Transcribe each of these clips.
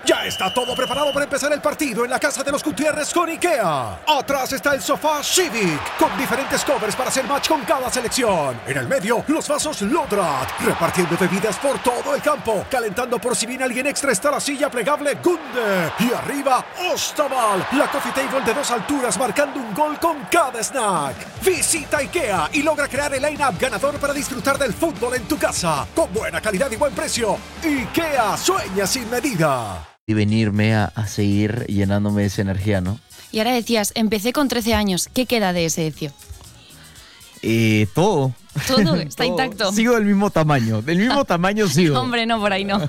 Ya está todo preparado para empezar el partido en la casa de los Gutiérrez con IKEA. Atrás está el sofá Civic, con diferentes covers para hacer match con cada selección. En el medio, los vasos Lodrat, repartiendo bebidas por todo el campo. Calentando por si viene alguien extra está la silla plegable Gunde. Y arriba, Ostaval, la coffee table de 2 alturas marcando un gol con cada snack. Visita IKEA y logra crear el line-up ganador para disfrutar del fútbol en tu casa. Con buena calidad y buen precio. IKEA, sueña sin medida. Y venirme a seguir llenándome de esa energía, ¿no? Y ahora decías, empecé con 13 años. ¿Qué queda de ese Ezio? Todo. Todo está intacto. Sigo del mismo tamaño. Del mismo tamaño sigo. Hombre, no, por ahí no.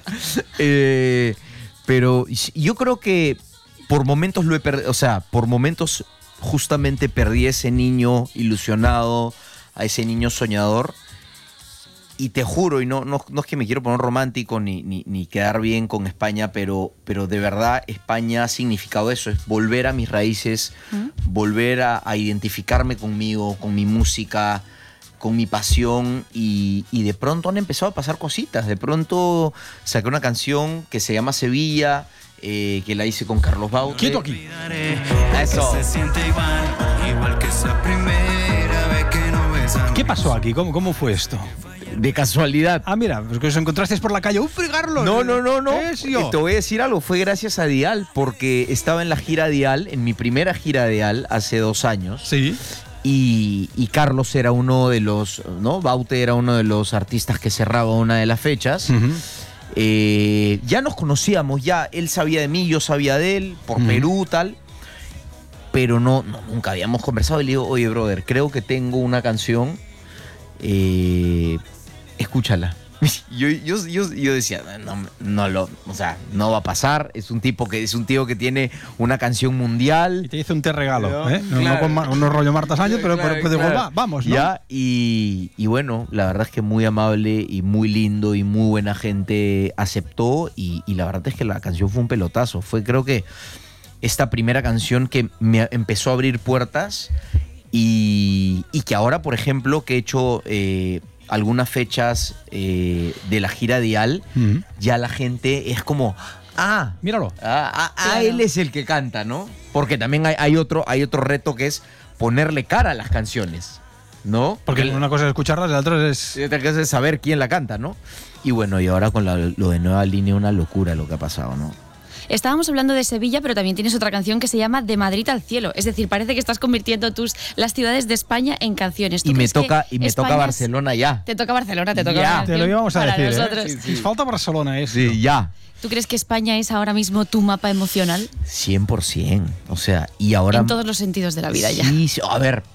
Pero yo creo que por momentos lo he perdido. O sea, por momentos justamente perdí a ese niño ilusionado, a ese niño soñador. Y te juro, y no es que me quiero poner romántico ni quedar bien con España, pero de verdad España ha significado eso, es volver a mis raíces, volver a identificarme conmigo, con mi música, con mi pasión, y de pronto han empezado a pasar cositas. De pronto saqué una canción que se llama Sevilla, que la hice con Carlos Baute. Quieto aquí. Eso. ¿Qué pasó aquí? ¿Cómo fue esto? De casualidad. Ah, mira, pues que os encontrasteis por la calle. ¡Uf, Carlos! No. ¿Qué es, yo? Te voy a decir algo. Fue gracias a Dial, porque estaba en la gira Dial, en mi primera gira Dial, hace 2 años. Sí. Y Carlos era uno de los, ¿no? Baute era uno de los artistas que cerraba una de las fechas. Ya nos conocíamos, ya él sabía de mí, yo sabía de él, por Perú, tal. Pero nunca habíamos conversado. Y le digo, oye, brother, creo que tengo una canción. Escúchala. Yo decía, no va a pasar. Es un tío que tiene una canción mundial. Y te hizo un té regalo, ¿eh? Claro. No con unos rollo Marta Sánchez, pero Claro. Vamos, ¿no? Ya, y bueno, la verdad es que muy amable y muy lindo y muy buena gente aceptó. Y la verdad es que la canción fue un pelotazo. Fue, creo que, esta primera canción que me empezó a abrir puertas. Y que ahora, por ejemplo, que he hecho algunas fechas de la gira Dial, ya la gente es como, míralo. Claro. Él es el que canta, ¿no? Porque también hay otro reto que es ponerle cara a las canciones, ¿no? Porque una cosa es escucharlas y la otra es... Otra cosa es saber quién la canta, ¿no? Y bueno, y ahora con lo de Nueva Línea, una locura lo que ha pasado, ¿no? Estábamos hablando de Sevilla, pero también tienes otra canción que se llama De Madrid al cielo. Es decir, parece que estás convirtiendo las ciudades de España en canciones. Y me toca Barcelona ya. Te toca Barcelona, te toca Ya. una canción Te lo íbamos a para decir, nosotros. ¿eh? Sí. Falta Barcelona, eso. Sí, ya. ¿Tú crees que España es ahora mismo tu mapa emocional? 100%. O sea, y ahora... En todos los sentidos de la vida ya. Sí, a ver,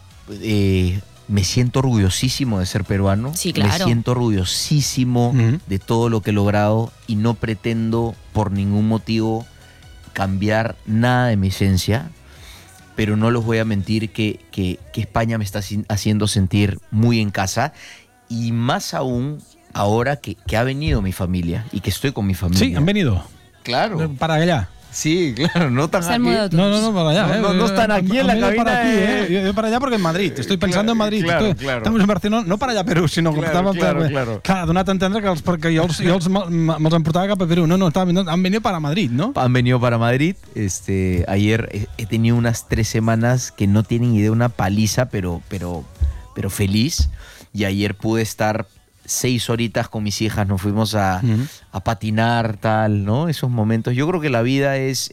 me siento orgullosísimo de ser peruano. Sí, claro. Me siento orgullosísimo de todo lo que he logrado y no pretendo por ningún motivo cambiar nada de mi esencia, pero no les voy a mentir que España me está haciendo sentir muy en casa, y más aún ahora que ha venido mi familia y que estoy con mi familia. Sí, han venido. Claro. Para allá. Sí, claro, no tan Se han aquí. mudado todos. No, para allá. No están aquí en la cabina. Para aquí, yo para allá porque en Madrid. Estoy pensando en Madrid. Claro. Estamos en Barcelona, no para allà a Perú, sinó que Claro. Clar, ha donat a entendre que perquè jo els me'ls emportava cap a Perú. No, han venido para Madrid, ¿no? Han venido para Madrid. Ayer he tenido unas 3 semanas que no tienen idea, una paliza, pero feliz. Y ayer pude estar 6 horitas con mis hijas, nos fuimos a patinar, tal, ¿no? Esos momentos. Yo creo que la vida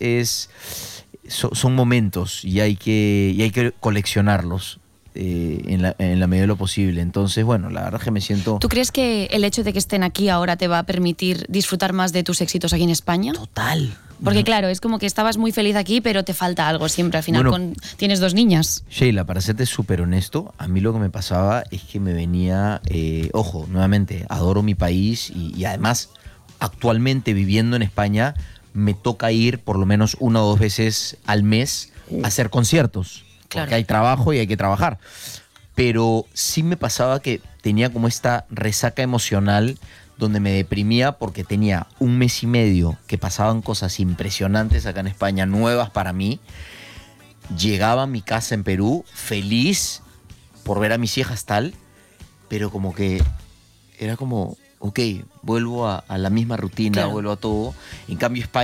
son momentos y hay que coleccionarlos en la medida de lo posible. Entonces, bueno, la verdad es que me siento... ¿Tú crees que el hecho de que estén aquí ahora te va a permitir disfrutar más de tus éxitos aquí en España? Total. Porque claro, es como que estabas muy feliz aquí, pero te falta algo siempre. Al final Bueno, tienes 2 niñas. Sheila, para serte súper honesto, a mí lo que me pasaba es que me venía... ojo, nuevamente, adoro mi país y además, actualmente viviendo en España, me toca ir por lo menos 1 o 2 veces al mes a hacer conciertos. Claro. Porque hay trabajo y hay que trabajar. Pero sí me pasaba que tenía como esta resaca emocional donde me deprimía porque tenía 1 mes y medio que pasaban cosas impresionantes acá en España, nuevas para mí. Llegaba a mi casa en Perú feliz por ver a mis hijas tal, pero como que era como, ok, vuelvo a la misma rutina, Claro. vuelvo a todo. En cambio, España